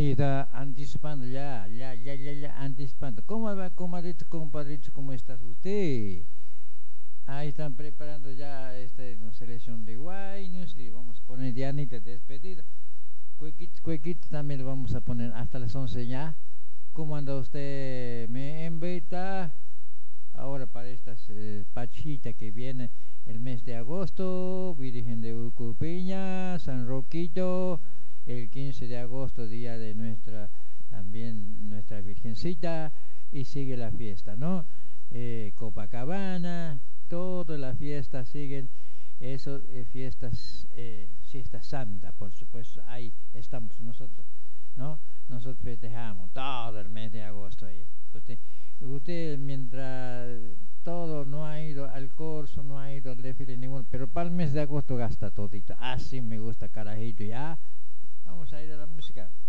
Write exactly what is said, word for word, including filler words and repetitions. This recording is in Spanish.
Ahí está anticipando ya, ya, ya, ya, ya, anticipando. ¿Cómo va, comadrito, compadrito? ¿Cómo estás usted? Ahí están preparando ya esta no, selección de wines y vamos a poner Dianita despedida. Cuequito, cuequito también lo vamos a poner hasta las once ya. ¿Cómo anda usted? Me invita ahora para esta eh, pachita que viene el mes de agosto, Virgen de Ucupiña, San Roquito, el quince de agosto, día de nuestra, también nuestra Virgencita, y sigue la fiesta, ¿no? Eh, Copacabana, todas las fiestas siguen, eso, eh, fiestas, eh, fiesta santa, por supuesto, ahí estamos nosotros, ¿no? Nosotros festejamos todo el mes de agosto ahí. Usted, usted mientras todo no ha ido al corso, no ha ido al desfile ninguno, pero para el mes de agosto gasta todito. Así me gusta, carajito, ya. Vamos a ir a la música.